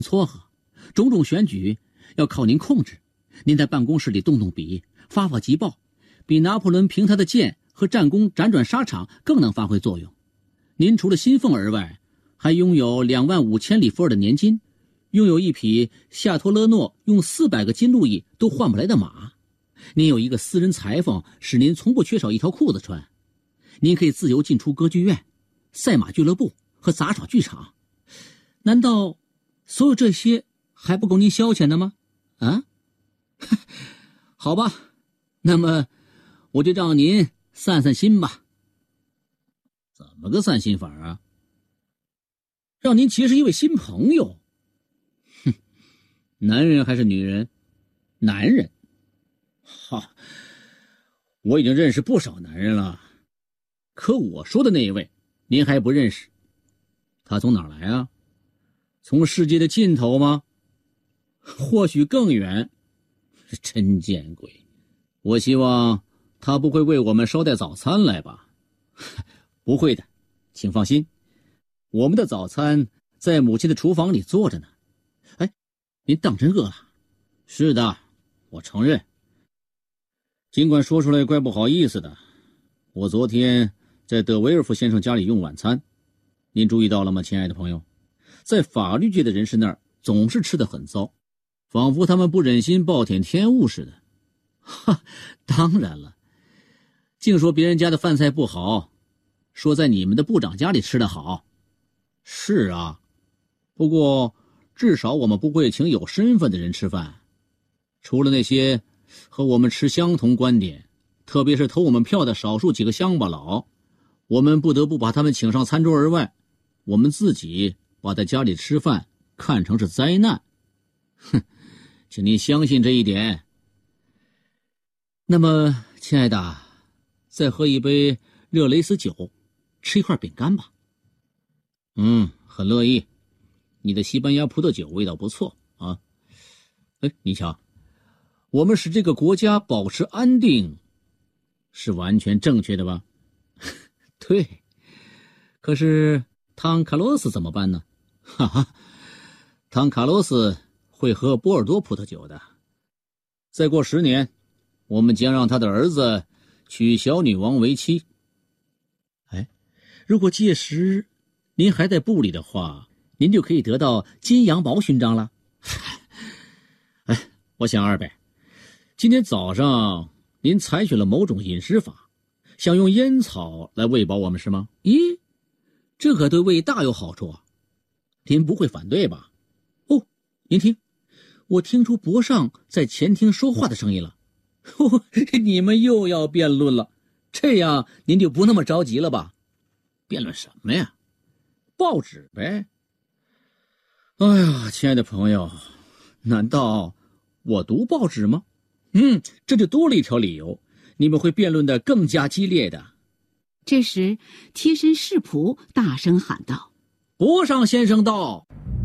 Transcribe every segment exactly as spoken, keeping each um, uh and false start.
撮合，种种选举要靠您控制。您在办公室里动动笔，发发急报，比拿破仑凭他的剑和战功辗转沙场更能发挥作用。您除了薪俸而外，还拥有两万五千里弗尔的年金，拥有一匹夏托勒诺用四百个金路易都换不来的马。您有一个私人裁缝，使您从不缺少一条裤子穿。您可以自由进出歌剧院、赛马俱乐部和杂耍剧场。难道所有这些还不够您消遣的吗？啊？好吧，那么我就让您散散心吧。怎么个散心法啊？让您结识一位新朋友。哼，男人还是女人？男人。哈，我已经认识不少男人了，可我说的那一位您还不认识。他从哪儿来啊？从世界的尽头吗？或许更远。真见鬼！我希望他不会为我们捎带早餐来吧？不会的，请放心，我们的早餐在母亲的厨房里做着呢。哎，您当真饿了？是的，我承认。尽管说出来怪不好意思的，我昨天在德维尔夫先生家里用晚餐，您注意到了吗，亲爱的朋友？在法律界的人士那儿总是吃得很糟，仿佛他们不忍心暴殄天物似的。哈，当然了，净说别人家的饭菜不好，说在你们的部长家里吃得好。是啊，不过至少我们不会请有身份的人吃饭，除了那些和我们持相同观点，特别是投我们票的少数几个乡巴佬，我们不得不把他们请上餐桌而外，我们自己把在家里吃饭看成是灾难。哼，请您相信这一点。那么，亲爱的，再喝一杯热雷斯酒，吃一块饼干吧。嗯，很乐意。你的西班牙葡萄酒味道不错啊。哎，你瞧，我们使这个国家保持安定，是完全正确的吧？对。可是汤卡洛斯怎么办呢？哈哈，汤卡洛斯会喝波尔多葡萄酒的。再过十年，我们将让他的儿子娶小女王为妻。哎，如果届时您还在部里的话，您就可以得到金羊毛勋章了。哎，我想二贝，今天早上您采取了某种饮食法，想用烟草来喂饱我们是吗？咦，这可对胃大有好处啊！您不会反对吧？哦，您听，我听出博尚在前厅说话的声音了。哦，你们又要辩论了，这样您就不那么着急了吧？辩论什么呀？报纸呗。哎呀，亲爱的朋友，难道我读报纸吗？嗯，这就多了一条理由，你们会辩论得更加激烈的。 这时，贴身侍仆大声喊道：“ 博尚先生到！”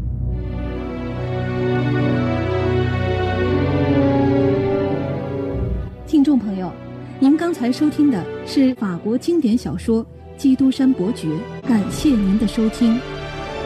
听众朋友，您刚才收听的是法国经典小说《基督山伯爵》，感谢您的收听。